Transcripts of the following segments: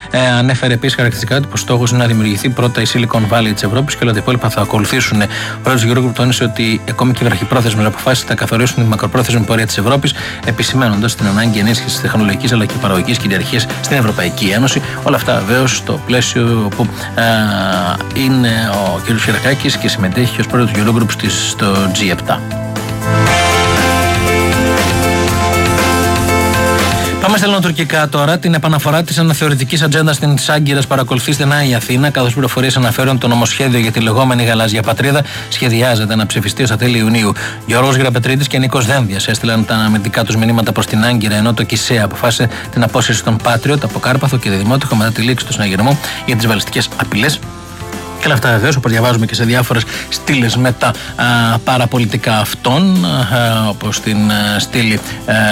Ανέφερε επίσης χαρακτηριστικά ότι ο στόχος είναι να δημιουργηθεί πρώτα η Silicon Valley της Ευρώπης και όλα τα υπόλοιπα θα ακολουθήσουν. Ο πρόεδρος του Eurogroup τόνισε ότι ακόμη και οι βραχυπρόθεσμες αποφάσεις θα καθορίσουν τη μακροπρόθεσμη πορεία της Ευρώπης, επισημαίνοντας την ανάγκη ενίσχυσης της τεχνολογικής αλλά και παραγωγικής κυριαρχίας στην Ευρωπαϊκή Ένωση. Όλα αυτά βεβαίως στο πλαίσιο που είναι ο κ. Χερακάκης και συμμετέχει ως πρόεδρος του Eurogroup στο G7. Πάμε στα ελληνοτουρκικά τώρα. Την επαναφορά της αναθεωρητικής ατζέντας της Άγκυρας παρακολουθεί στενά η Αθήνα, καθώς πληροφορίες αναφέρουν το νομοσχέδιο για τη λεγόμενη γαλάζια πατρίδα σχεδιάζεται να ψηφιστεί ως τα τέλη Ιουνίου. Γιώργος Γραπετρίδης και Νίκος Δένδιας έστειλαν τα αναμετικά τους μηνύματα προς την Άγκυρα, ενώ το ΚΙΣΕΑ αποφάσισε την απόσυρση των Patriot από Κάρπαθο και Δημότυχο μετά τη λήξη του συναγερμού για τις βαλιστικές απειλές. Και όλα αυτά βεβαίως, όπως διαβάζουμε και σε διάφορες στήλες με τα παραπολιτικά αυτών, όπως στην στήλη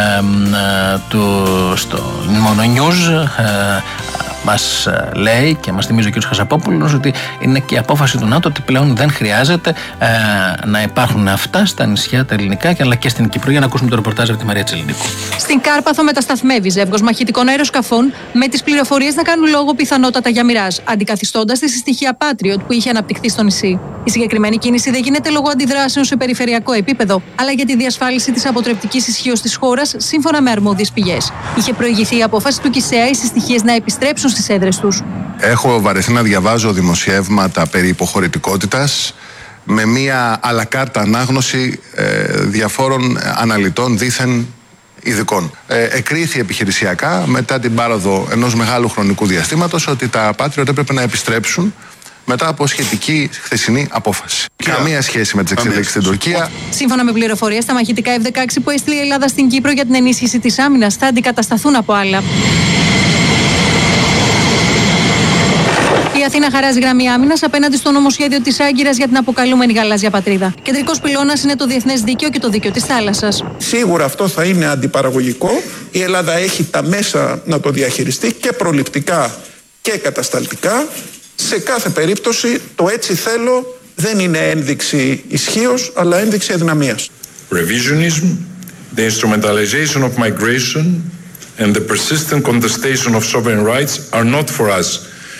στο Mono News, μας λέει και μας θυμίζει ο κ. Χασαπόπουλος ότι είναι και η απόφαση του ΝΑΤΟ ότι πλέον δεν χρειάζεται να υπάρχουν αυτά στα νησιά τα ελληνικά αλλά και στην Κύπρο. Για να ακούσουμε το ρεπορτάζ από τη Μαρία Τσελινίκου. Στην Κάρπαθο μετασταθμεύει ζεύγος μαχητικών αεροσκαφών με τις πληροφορίες να κάνουν λόγο πιθανότατα για μοιράζ, αντικαθιστώντας τη συστοιχεία Patriot που είχε αναπτυχθεί στο νησί. Η συγκεκριμένη κίνηση δεν γίνεται λόγω αντιδράσεων σε περιφερειακό επίπεδο, αλλά για τη διασφάλιση της αποτρεπτικής ισχύως της χώρας, σύμφωνα με αρμόδιες πηγές. Είχε προηγηθεί η απόφαση του ΚΙΣΕΑ οι συστοιχείες να επιστρέψουν στις έδρες τους. Έχω βαρεθεί να διαβάζω δημοσιεύματα περί υποχωρητικότητας με μία αλακάρτα ανάγνωση διαφόρων αναλυτών δήθεν ειδικών. Εκρίθη επιχειρησιακά μετά την πάροδο ενός μεγάλου χρονικού διαστήματος ότι τα Patriot έπρεπε να επιστρέψουν μετά από σχετική χθεσινή απόφαση. Καμία σχέση με τις εξελίξεις στην Τουρκία. Σύμφωνα με πληροφορίες, τα μαχητικά F-16 που έστειλε η Ελλάδα στην Κύπρο για την ενίσχυση της άμυνας θα αντικατασταθούν από άλλα. Η Αθήνα χαράζει γραμμή άμυνας απέναντι στο νομοσχέδιο της Άγκυρας για την αποκαλούμενη γαλάζια πατρίδα. Κεντρικός πυλώνας είναι το διεθνές δίκαιο και το δίκαιο της θάλασσας. Σίγουρα αυτό θα είναι αντιπαραγωγικό. Η Ελλάδα έχει τα μέσα να το διαχειριστεί και προληπτικά και κατασταλτικά. Σε κάθε περίπτωση το έτσι θέλω δεν είναι ένδειξη ισχύως, αλλά ένδειξη αδυναμίας. Revisionism, the instrumentalization of migration and the persistent contestation of sovereign rights are not for us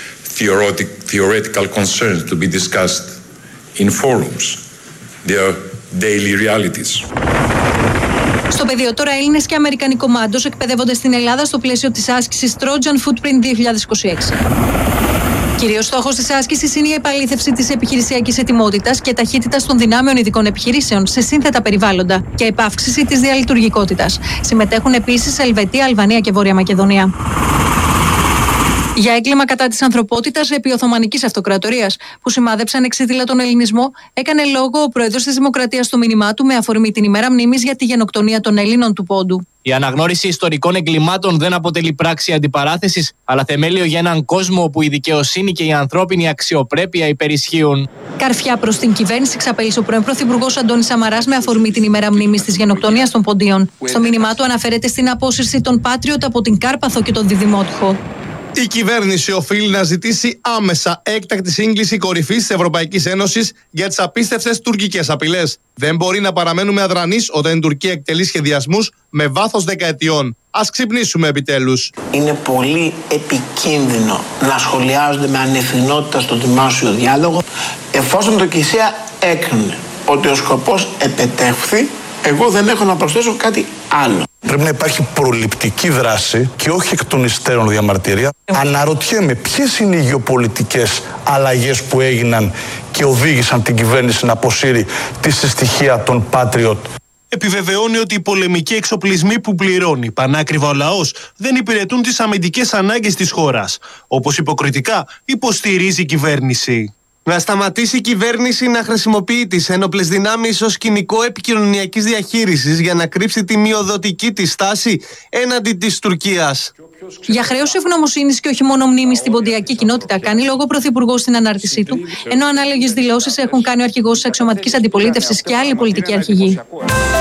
theoretical concerns to be discussed in forums. They are daily realities. Στο πεδίο τώρα Έλληνες και Αμερικανοί κομμάντος εκπαιδεύονται στην Ελλάδα στο πλαίσιο της άσκησης Trojan Footprint 2026. Κύριος στόχος της άσκησης είναι η επαλήθευση της επιχειρησιακής ετοιμότητας και ταχύτητας των δυνάμεων ειδικών επιχειρήσεων σε σύνθετα περιβάλλοντα και επαύξηση της διαλειτουργικότητας. Συμμετέχουν επίσης Ελβετία, Αλβανία και Βόρεια Μακεδονία. Για έγκλημα κατά της ανθρωπότητας επί Οθωμανικής Αυτοκρατορίας, που σημάδεψαν εξίδηλα τον ελληνισμό, έκανε λόγο ο πρόεδρος της Δημοκρατίας στο μήνυμά του με αφορμή την ημέρα μνήμης για τη γενοκτονία των Ελλήνων του Πόντου. Η αναγνώριση ιστορικών εγκλημάτων δεν αποτελεί πράξη αντιπαράθεσης, αλλά θεμέλιο για έναν κόσμο όπου η δικαιοσύνη και η ανθρώπινη αξιοπρέπεια υπερισχύουν. Καρφιά προς την κυβέρνηση εξαπέλυσε ο πρώην Πρωθυπουργός Αντώνης Σαμαράς με αφορμή την ημέρα μνήμης της γενοκτονίας των Ποντίων. Στο μήνυμά του αναφέρεται στην απόσυρση των Patriot από την Κάρπαθο και τον Διδημότυχο. Η κυβέρνηση οφείλει να ζητήσει άμεσα έκτακτη σύγκληση κορυφής της Ευρωπαϊκής Ένωσης για τις απίστευτες τουρκικές απειλές. Δεν μπορεί να παραμένουμε αδρανείς όταν η Τουρκία εκτελεί σχεδιασμούς με βάθος δεκαετιών. Ας ξυπνήσουμε επιτέλους. Είναι πολύ επικίνδυνο να σχολιάζονται με ανευθυνότητα στο δημόσιο διάλογο. Εφόσον το ΚΙΣΕΑ έκρινε ότι ο σκοπός επετεύχθη, εγώ δεν έχω να προσθέσω κάτι άλλο. Πρέπει να υπάρχει προληπτική δράση και όχι εκ των υστέρων διαμαρτυρία. Αναρωτιέμαι ποιες είναι οι γεωπολιτικές αλλαγές που έγιναν και οδήγησαν την κυβέρνηση να αποσύρει τη συστοιχεία των Patriot. Επιβεβαιώνει ότι οι πολεμικοί εξοπλισμοί που πληρώνει πανάκριβα ο λαός δεν υπηρετούν τις αμυντικές ανάγκες της χώρας, όπως υποκριτικά υποστηρίζει η κυβέρνηση. Να σταματήσει η κυβέρνηση να χρησιμοποιεί τις ένοπλες δυνάμεις ως σκηνικό επικοινωνιακής διαχείρισης για να κρύψει τη μειοδοτική της στάση έναντι της Τουρκίας. Για χρέωση ευγνωμοσύνης και όχι μόνο μνήμης στην ποντιακή κοινότητα κάνει λόγο ο Πρωθυπουργός στην ανάρτησή του, ενώ ανάλογες δηλώσεις έχουν κάνει ο αρχηγός της αξιωματικής αντιπολίτευσης και άλλοι πολιτικοί αρχηγοί.